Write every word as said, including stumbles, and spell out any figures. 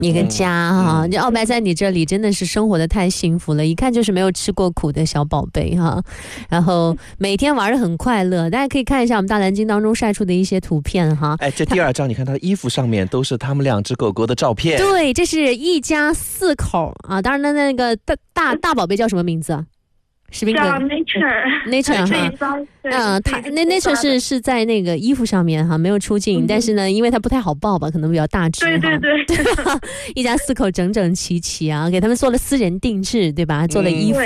一个家哈，就、嗯、奥白在你这里真的是生活的太幸福了，一看就是没有吃过苦的小宝贝哈。然后每天玩得很快乐，大家可以看一下我们大蓝鲸当中晒出的一些图片哈。 哎，这第二张你看他的衣服上面都是他们两只狗狗的照片。 对，这是一家四口啊。当然的那个大大大宝贝叫什么名字啊？士兵哥 Nature Nature 哈，嗯，他那 Nature 是是在那个衣服上面哈，没有出镜，嗯、但是呢，因为它不太好抱吧，可能比较大只， 对对对， 对吧？一家四口整整齐齐啊，给他们做了私人定制，对吧？做了衣服。